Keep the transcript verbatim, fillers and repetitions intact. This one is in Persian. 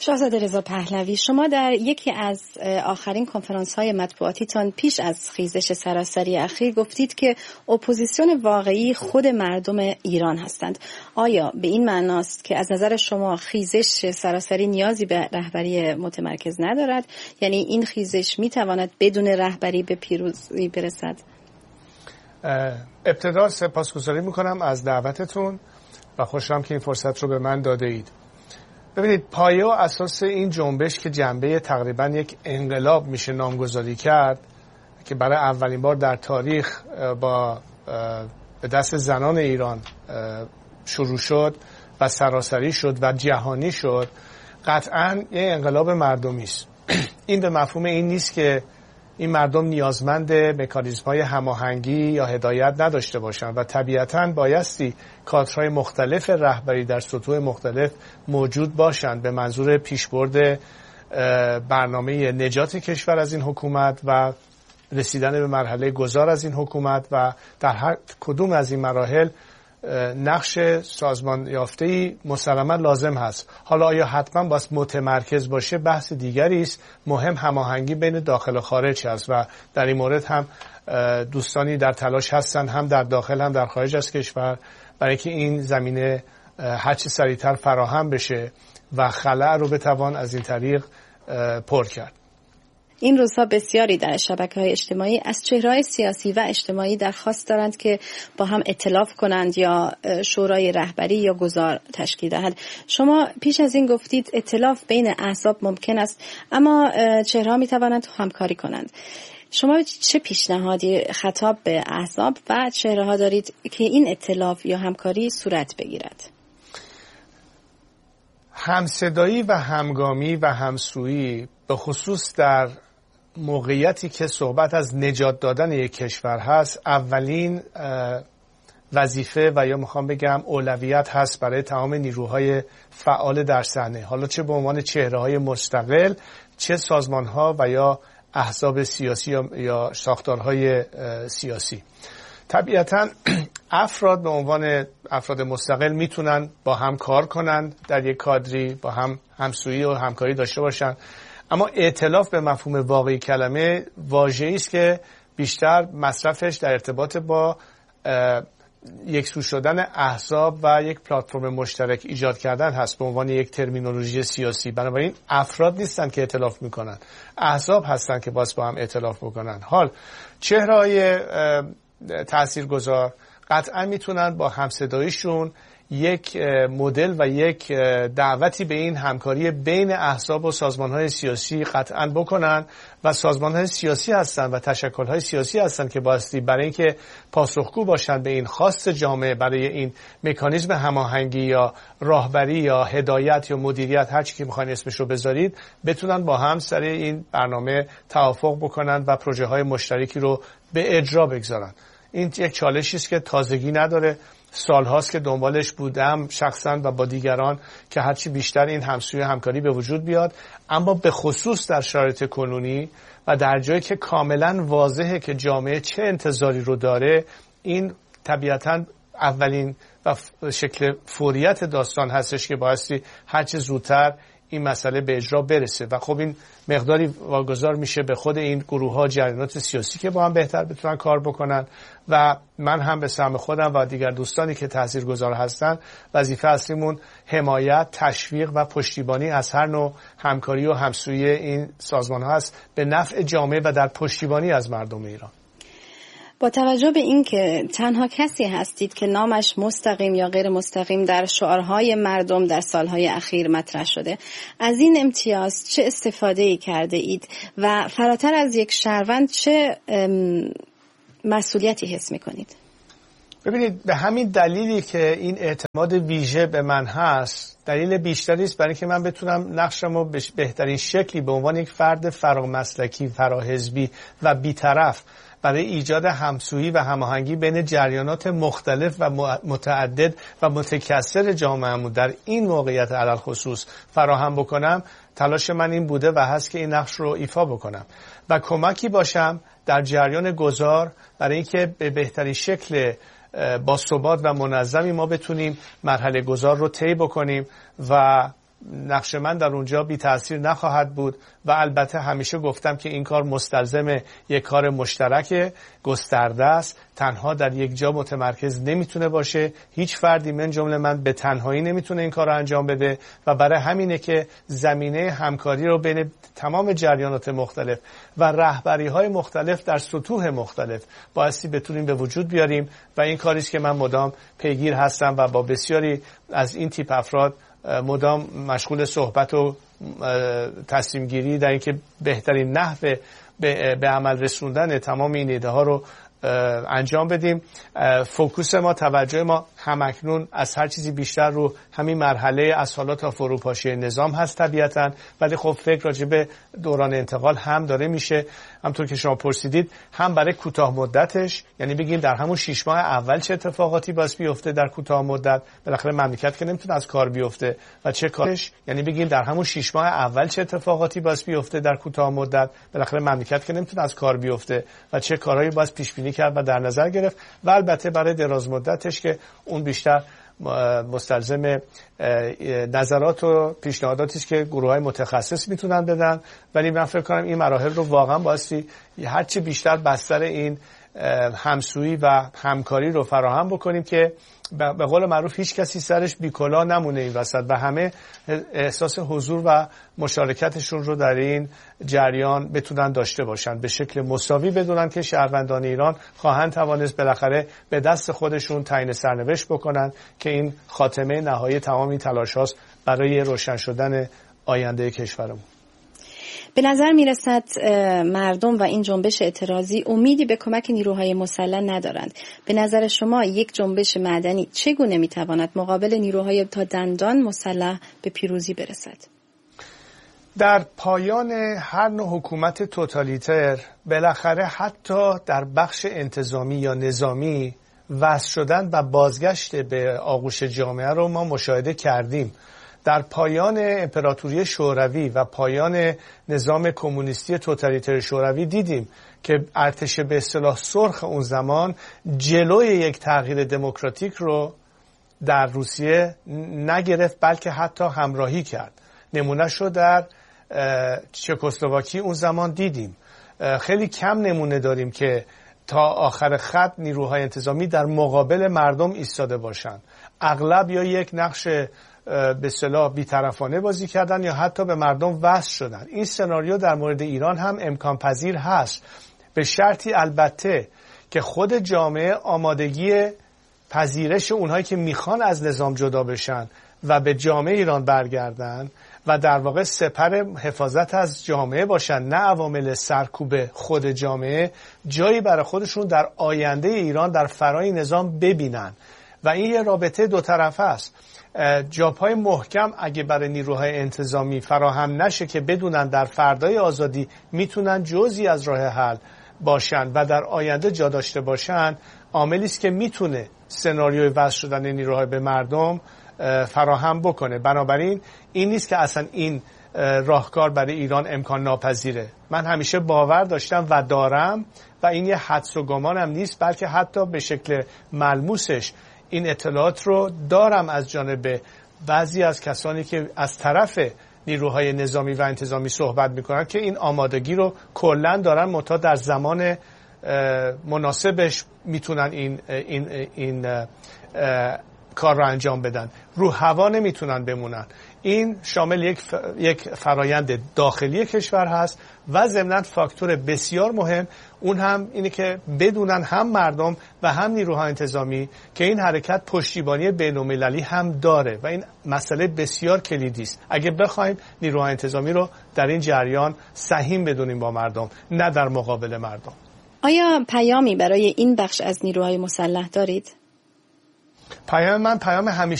شاهزاده رضا پهلوی، شما در یکی از آخرین کنفرانس‌های مطبوعاتیتان پیش از خیزش سراسری اخیر گفتید که اپوزیسیون واقعی خود مردم ایران هستند. آیا به این معناست که از نظر شما خیزش سراسری نیازی به رهبری متمرکز ندارد؟ یعنی این خیزش میتواند بدون رهبری به پیروزی برسد؟ ابتدا سپاسگزاری میکنم از دعوتتون و خوشحالم که این فرصت رو به من داده اید. ببینید، پایه و اساس این جنبش که جنبه تقریبا یک انقلاب میشه نامگذاری کرد که برای اولین بار در تاریخ با به دست زنان ایران شروع شد و سراسری شد و جهانی شد، قطعاً یک انقلاب مردمی است. این به مفهوم این نیست که این مردم نیازمند مکانیزم‌های هماهنگی یا هدایت نداشته باشند و طبیعتاً بایستی کادرهای مختلف رهبری در سطوح مختلف موجود باشند به منظور پیشبرد برنامه نجات کشور از این حکومت و رسیدن به مرحله گذار از این حکومت و در هر کدوم از این مراحل نقش سازمان یافته‌ای مسلماً لازم هست. حالا آیا حتما باید متمرکز باشه بحث دیگری است. مهم هماهنگی بین داخل و خارج هست و در این مورد هم دوستانی در تلاش هستند، هم در داخل هم در خارج از کشور، برای اینکه این زمینه هرچه سریعتر فراهم بشه و خلأ رو بتوان از این طریق پر کرد. این روزها بسیاری در شبکه‌های اجتماعی از چهره‌های سیاسی و اجتماعی درخواست دارند که با هم ائتلاف کنند یا شورای رهبری یا گذار تشکیل دهند. شما پیش از این گفتید ائتلاف بین احزاب ممکن است، اما چهره‌ها می‌توانند همکاری کنند. شما چه پیشنهادی خطاب به احزاب و چهره‌ها دارید که این ائتلاف یا همکاری صورت بگیرد؟ همصدایی و همگامی و همسویی به خصوص در موقعیتی که صحبت از نجات دادن یک کشور هست، اولین وظیفه و یا میخوام بگم اولویت هست برای تمام نیروهای فعال در صحنه، حالا چه به عنوان چهره‌های مستقل، چه سازمان‌ها و یا احزاب سیاسی یا ساختارهای سیاسی. طبیعتاً افراد به عنوان افراد مستقل میتونن با هم کار کنند، در یک کادری با هم همسویی و همکاری داشته باشند، اما ائتلاف به مفهوم واقعی کلمه واژه‌ای است که بیشتر مصرفش در ارتباط با یکسو شدن احزاب و یک پلتفرم مشترک ایجاد کردن هست به عنوان یک ترمینولوژی سیاسی. بنابراین افراد نیستن که ائتلاف میکنن، احزاب هستن که باز با هم ائتلاف میکنن. حال چهره‌های تاثیرگذار قطعا میتونن با همصداییشون یک مدل و یک دعوتی به این همکاری بین احزاب و سازمان‌های سیاسی قطعا بکنن و سازمان‌های سیاسی هستن و تشکل‌های سیاسی هستن که بایستی برای اینکه پاسخگو باشن به این خواست جامعه برای این مکانیزم هماهنگی یا راهبری یا هدایت یا مدیریت، هر چی که می‌خواید اسمش رو بذارید، بتونن با هم سر این برنامه توافق بکنن و پروژه‌های مشترکی رو به اجرا بگذارن. این یک چالشی است که تازگی نداره، سالهاست که دنبالش بودم شخصا و با دیگران که هرچی بیشتر این همسویی همکاری به وجود بیاد، اما به خصوص در شرایط کنونی و در جایی که کاملا واضحه که جامعه چه انتظاری رو داره، این طبیعتاً اولین و شکل فوریت داستان هستش که بایستی هرچه زودتر این مسئله به اجرا برسه و خب این مقداری واگذار میشه به خود این گروه ها، جریانات سیاسی که با هم بهتر بتونن کار بکنن و من هم به سهم خودم و دیگر دوستانی که تاثیرگذار هستن وظیفه اصلیمون حمایت، تشویق و پشتیبانی از هر نوع همکاری و همسویی این سازمان ها هست به نفع جامعه و در پشتیبانی از مردم ایران. با توجه به این که تنها کسی هستید که نامش مستقیم یا غیر مستقیم در شعارهای مردم در سالهای اخیر مطرح شده، از این امتیاز چه استفاده‌ای کرده اید و فراتر از یک شهروند چه مسئولیتی حس می‌کنید؟ ببینید، به همین دلیلی که این اعتماد ویژه به من هست، دلیل بیشتری است برای اینکه من بتونم نقشمو به بهترین شکلی به عنوان یک فرد فرامسلکی، فراحزبی و بی‌طرف برای ایجاد همسویی و هماهنگی بین جریانات مختلف و متعدد و متکثر جامعه‌مون در این موقعیت علل خصوص فراهم بکنم. تلاش من این بوده و هست که این نقش رو ایفا بکنم و کمکی باشم در جریان گذار برای اینکه به بهترین شکل با ثبات و منظمی ما بتونیم مرحله گذار رو طی بکنیم و نقش من در اونجا بی تأثیر نخواهد بود و البته همیشه گفتم که این کار مستلزم یک کار مشترک گسترده است. تنها در یک جا متمرکز نمیتونه باشه. هیچ فردی من جمله من به تنهایی نمیتونه این کار رو انجام بده و برای همینه که زمینه همکاری رو بین تمام جریانات مختلف و رهبری‌های مختلف در سطوح مختلف بایستی بتونیم به وجود بیاریم و این کاری است که من مدام پیگیر هستم و با بسیاری از این تیپ افراد مدام مشغول صحبت و تصمیم گیری در اینکه بهترین نحو به عمل رسوندن تمام این ایده ها رو انجام بدیم. فوکوس ما، توجه ما همکنون از هر چیزی بیشتر رو همین مرحله از حالا تا فروپاشی نظام هست طبیعتاً، ولی خب فکر راجع به دوران انتقال هم داره میشه. همطور که شما پرسیدید، هم برای کوتاه مدتش، یعنی بگیم در همون شش ماه اول چه اتفاقاتی باید بیفته در کوتاه مدت، بالاخره مملکت که نمیتونه از کار بیفته و چه کارش، یعنی بگیم در همون شش ماه اول چه اتفاقاتی باید بیفته در کوتاه مدت، بالاخره مملکت که نمیتونه از کار بیفته و چه کارهایی باید پیش بینی کرد و در نظر گرفت، و البته برای دراز مدتش که اون بیشتر مستلزم نظرات و پیشنهاداتی است که گروه‌های متخصص میتونن بدن. ولی من فکر کنم این مراحل رو واقعا بایستی هرچی بیشتر بستر این همسویی و همکاری رو فراهم بکنیم که به قول معروف هیچ کسی سرش بیکلا نمونه این وسط و همه احساس حضور و مشارکتشون رو در این جریان بتونن داشته باشن، به شکل مساوی بدونن که شهروندان ایران خواهند توانست بالاخره به دست خودشون تعیین سرنوشت بکنن که این خاتمه نهایی تمام این تلاش هاست برای روشن شدن آینده کشورمون. به نظر میرسد مردم و این جنبش اعتراضی امیدی به کمک نیروهای مسلح ندارند. به نظر شما یک جنبش مدنی چگونه میتواند مقابل نیروهای تا دندان مسلح به پیروزی برسد؟ در پایان هر نوع حکومت توتالیتر بالاخره حتی در بخش انتظامی یا نظامی وصل شدن و بازگشت به آغوش جامعه رو ما مشاهده کردیم. در پایان امپراتوری شوروی و پایان نظام کمونیستی توتالیتر شوروی دیدیم که ارتش به اصطلاح سرخ اون زمان جلوی یک تغییر دموکراتیک رو در روسیه نگرفت، بلکه حتی همراهی کرد. نمونهش رو در چکسلواکی اون زمان دیدیم. خیلی کم نمونه داریم که تا آخر خط نیروهای انتظامی در مقابل مردم ایستاده باشند. اغلب یا یک نقش به اصطلاح بی‌طرفانه بازی کردن یا حتی به مردم وصل شدن. این سناریو در مورد ایران هم امکان پذیر هست، به شرطی البته که خود جامعه آمادگی پذیرش اونهایی که میخوان از نظام جدا بشن و به جامعه ایران برگردن و در واقع سپر حفاظت از جامعه باشن، نه عوامل سرکوب خود جامعه، جایی برای خودشون در آینده ایران در فرای نظام ببینن. و این یه رابطه دو طرفه است. جاپای محکم اگه برای نیروهای انتظامی فراهم نشه که بدونن در فردای آزادی میتونن جزئی از راه حل باشن و در آینده جا داشته باشن، عاملی است که میتونه سناریوی وصل شدن نیروهای به مردم فراهم بکنه. بنابراین این نیست که اصلا این راهکار برای ایران امکان ناپذیره. من همیشه باور داشتم و دارم و این یه حدس و گمانم نیست، بلکه حتی به شکل ملموسش این اطلاعات رو دارم از جانب بعضی از کسانی که از طرف نیروهای نظامی و انتظامی صحبت میکنن که این آمادگی رو کلا دارن، متا در زمان مناسبش میتونن این این این کار رو انجام بدن. رو هوا نمیتونن بمونن. این شامل یک ف... یک فرایند داخلی کشور هست و ضمناً فاکتور بسیار مهم اون هم اینه که بدونن هم مردم و هم نیروهای انتظامی که این حرکت پشتیبانی بین‌المللی هم داره و این مسئله بسیار کلیدی است. اگه بخوایم نیروهای انتظامی رو در این جریان سهیم بدونیم با مردم، نه در مقابل مردم. آیا پیامی برای این بخش از نیروهای مسلح دارید؟ پیام من پیام همیشه